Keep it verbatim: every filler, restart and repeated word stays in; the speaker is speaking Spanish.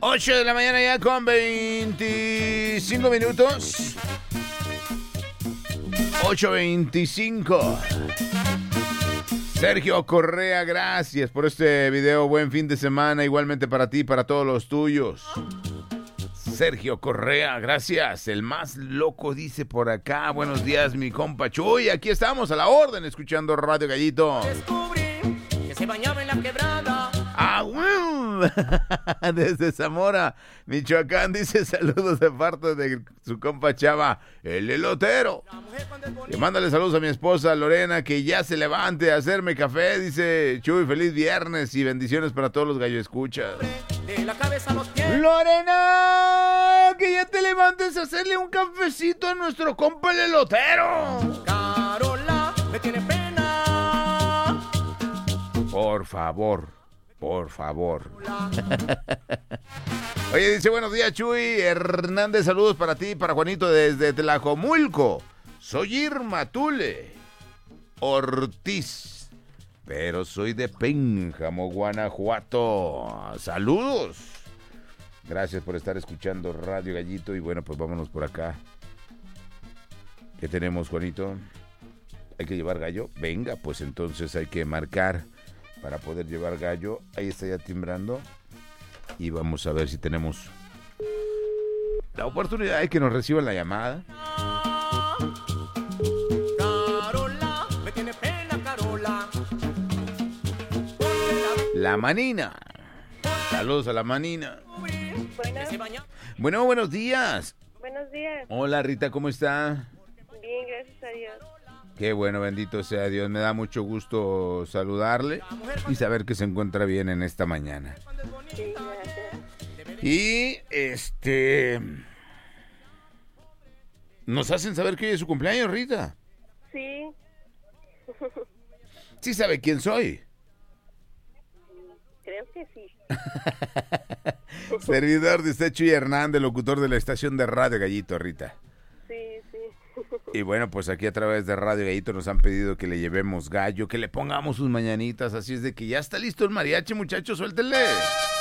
ocho de la mañana ya con veinticinco minutos. ocho veinticinco. Sergio Correa, gracias por este video. Buen fin de semana, igualmente para ti y para todos los tuyos. Sergio Correa, gracias. El más loco dice por acá. Buenos días, mi compa Chuy. Aquí estamos a la orden, escuchando Radio Gallito. Descubrí que se bañaba en la quebrada. Ah, wow. Desde Zamora, Michoacán, dice saludos de parte de su compa Chava, el elotero. Y mándale saludos a mi esposa Lorena, que ya se levante a hacerme café. Dice Chuy, feliz viernes y bendiciones para todos los gallo escuchas. De la cabeza a los pies. Lorena, que ya te levantes a hacerle un cafecito a nuestro compa el elotero. Carola, me tiene pena. Por favor, por favor. Oye, dice, buenos días, Chuy Hernández, saludos para ti, para Juanito desde Tlajomulco. Soy Irma Tule Ortiz, pero soy de Pénjamo, Guanajuato. Saludos. Gracias por estar escuchando Radio Gallito. Y bueno, pues vámonos por acá. ¿Qué tenemos, Juanito? ¿Hay que llevar gallo? Venga, pues entonces hay que marcar para poder llevar gallo. Ahí está ya timbrando. Y vamos a ver si tenemos la oportunidad de que nos reciban la llamada. Carola, me tiene pena, Carola. La Manina. Saludos a la Manina. Bueno, Bueno, buenos días. buenos días. Hola, Rita, ¿cómo está? Bien, gracias a Dios. Qué bueno, bendito sea Dios. Me da mucho gusto saludarle y saber que se encuentra bien en esta mañana. Sí, gracias. Y, este... nos hacen saber que hoy es su cumpleaños, Rita. Sí, Sí sabe quién soy. creo que sí. Servidor de usted, Chuy Hernández, locutor de la estación de Radio Gallito, Rita. Sí, sí. Y bueno, pues aquí a través de Radio Gallito nos han pedido que le llevemos gallo, que le pongamos sus mañanitas, así es de que ya está listo el mariachi, muchachos, suéltenle.